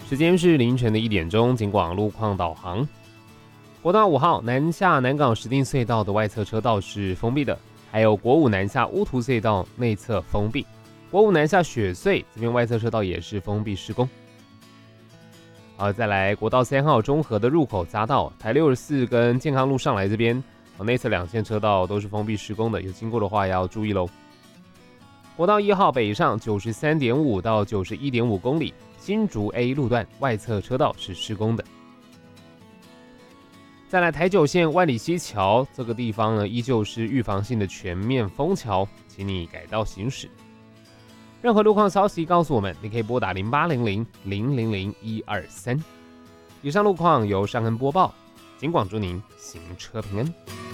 时间是凌晨的1点钟，警广路况导航。国道5号南下南港石碇隧道的外侧车道是封闭的，还有国五南下乌涂隧道内侧封闭，国五南下雪隧这边外侧车道也是封闭施工。好，再来国道3号中和的入口匝道，台64跟健康路上来这边，内侧2线车道都是封闭施工的，有经过的话要注意喽。国道1号北上93.5到91.5公里，新竹 A 路段外侧车道是施工的。再来台九线万里溪桥这个地方呢，依旧是预防性的全面封桥，请你改道行驶。任何路况消息告诉我们，你可以拨打0800-000-123。以上路况由尚恩播报，警广祝您行车平安。